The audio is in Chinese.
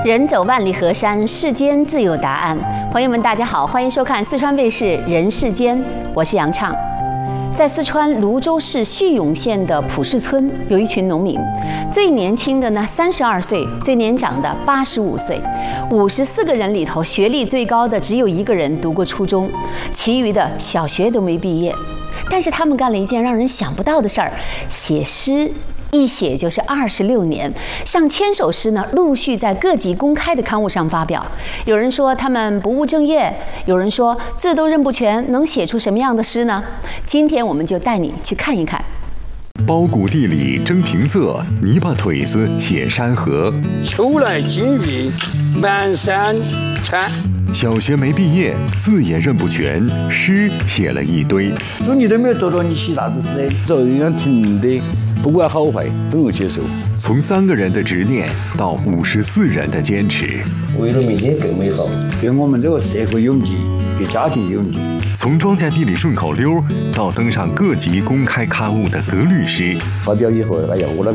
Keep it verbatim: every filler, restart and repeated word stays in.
人走万里河山，世间自有答案。朋友们，大家好，欢迎收看四川卫视《人世间》，我是杨畅。在四川泸州市叙永县的普市村，有一群农民，最年轻的呢三十二岁，最年长的八十五岁。五十四个人里头，学历最高的只有一个人读过初中，其余的小学都没毕业。但是他们干了一件让人想不到的事儿，写诗。一写就是二十六年，上千首诗呢，陆续在各级公开的刊物上发表。有人说他们不务正业，有人说字都认不全，能写出什么样的诗呢？今天我们就带你去看一看。 包谷地里争平仄，泥巴腿子写山河。 秋来金玉满山川。 小学没毕业，字也认不全，诗写了一堆。 如果你都没有读到，你写啥子诗呢？ 这人家听的，不管好坏都要接受。 从三个人的执念到五十四人的坚持， 为了明天更美好， 对我们这个社会有益，对家庭有益。 从庄稼地里顺口溜到登上各级公开刊物的格律诗， 发表以后，哎呀，我那